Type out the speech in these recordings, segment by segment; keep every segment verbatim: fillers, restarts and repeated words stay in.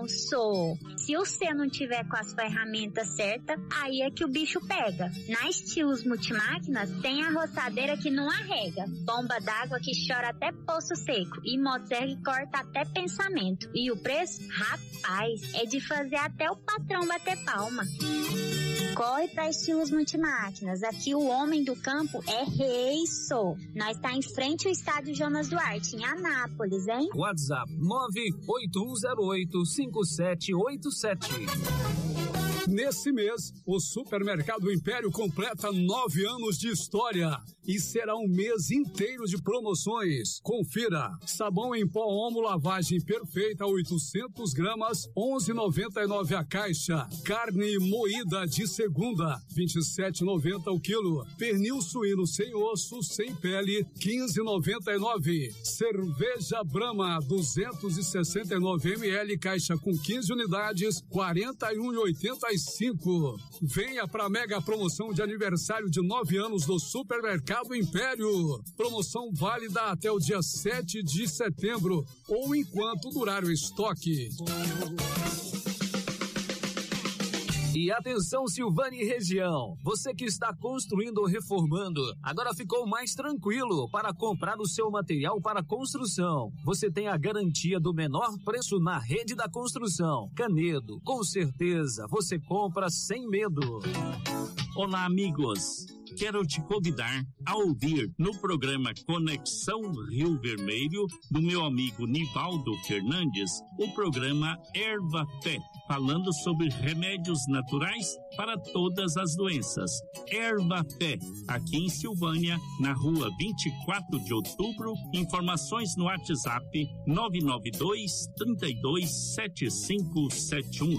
Não, sou. Se você não tiver com as ferramentas certas, aí é que o bicho pega. Na Estilos Multimáquinas tem a roçadeira que não arrega, bomba d'água que chora até poço seco e motosserra que corta até pensamento. E o preço? Rapaz, é de fazer até o patrão bater palma. Corre pra Estilos Multimáquinas. Aqui o homem do campo é rei, sou. Nós tá em frente ao estádio Jonas Duarte, em Anápolis, hein? WhatsApp nove oito um zero oito cinco sete oito sete. Nesse mês, o Supermercado Império completa nove anos de história e será um mês inteiro de promoções. Confira: sabão em pó Omo lavagem perfeita oitocentos gramas, onze reais e noventa e nove centavos a caixa. Carne moída de segunda, vinte e sete reais e noventa centavos o quilo. Pernil suíno sem osso, sem pele, quinze reais e noventa e nove centavos. Cerveja Brahma duzentos e sessenta e nove mililitros, caixa com quinze unidades, quarenta e um reais e oitenta e cinco centavos. Venha para a mega promoção de aniversário de nove anos do Supermercado Império. Promoção válida até o dia sete de setembro ou enquanto durar o estoque. E atenção, Silvânia e região, você que está construindo ou reformando, agora ficou mais tranquilo para comprar o seu material para construção. Você tem a garantia do menor preço na Rede da Construção. Canedo, com certeza, você compra sem medo. Olá, amigos. Quero te convidar a ouvir no programa Conexão Rio Vermelho, do meu amigo Nivaldo Fernandes, o programa Erva Pé, falando sobre remédios naturais para todas as doenças. Erva Pé, aqui em Silvânia, na rua vinte e quatro de outubro. Informações no WhatsApp nove nove dois, trinta e dois, sete cinco sete um.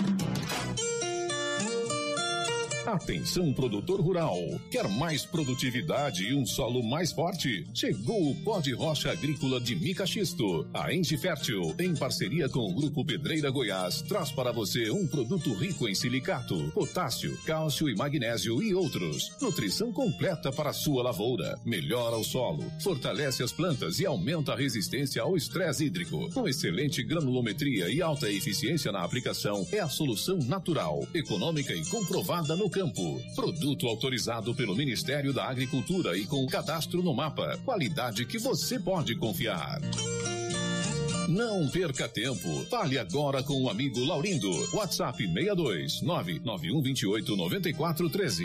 Atenção, produtor rural. Quer mais produtividade e um solo mais forte? Chegou o pó de rocha agrícola de mica xisto. A Ente Fértil, em parceria com o Grupo Pedreira Goiás, traz para você um produto rico em silicato, potássio, cálcio e magnésio e outros. Nutrição completa para a sua lavoura. Melhora o solo, fortalece as plantas e aumenta a resistência ao estresse hídrico. Com excelente granulometria e alta eficiência na aplicação, é a solução natural, econômica e comprovada no campo. Produto autorizado pelo Ministério da Agricultura e com cadastro no mapa. Qualidade que você pode confiar. Não perca tempo. Fale agora com o amigo Laurindo. WhatsApp seis dois nove nove um dois oito nove quatro um três.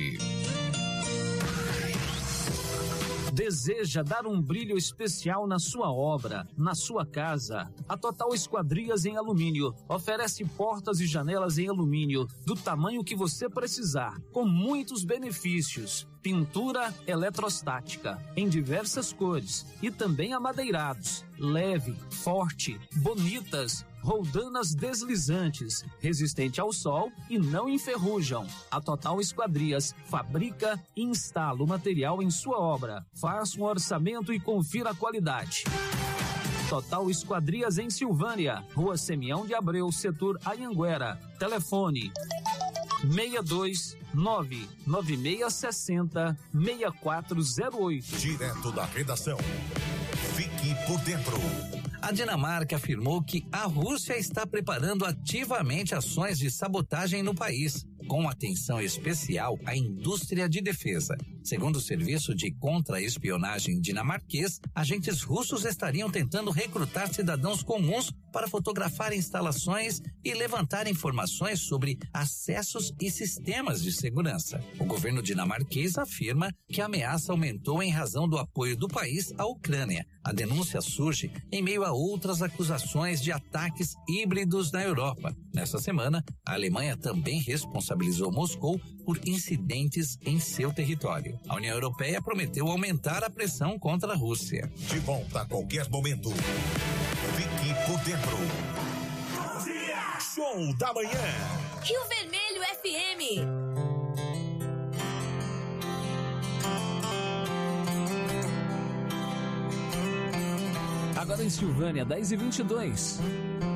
Deseja dar um brilho especial na sua obra, na sua casa? A Total Esquadrias em Alumínio oferece portas e janelas em alumínio do tamanho que você precisar, com muitos benefícios. Pintura eletrostática em diversas cores e também amadeirados, leve, forte, bonitas, roldanas deslizantes, resistente ao sol e não enferrujam. A Total Esquadrias fabrica e instala o material em sua obra. Faça um orçamento e confira a qualidade. Total Esquadrias em Silvânia, Rua Semião de Abreu, setor Anhanguera. Telefone seis dois nove nove seis seis zero seis quatro zero oito. Direto da redação. Fique por dentro. A Dinamarca afirmou que a Rússia está preparando ativamente ações de sabotagem no país, com atenção especial à indústria de defesa. Segundo o Serviço de Contra-Espionagem dinamarquês, agentes russos estariam tentando recrutar cidadãos comuns para fotografar instalações e levantar informações sobre acessos e sistemas de segurança. O governo dinamarquês afirma que a ameaça aumentou em razão do apoio do país à Ucrânia. A denúncia surge em meio a outras acusações de ataques híbridos na Europa. Nessa semana, a Alemanha também responsabilizou Moscou por incidentes em seu território. A União Europeia prometeu aumentar a pressão contra a Rússia. De volta a qualquer momento. Fique por dentro. Show da manhã. Rio Vermelho F M. Agora em Silvânia, dez e vinte e dois.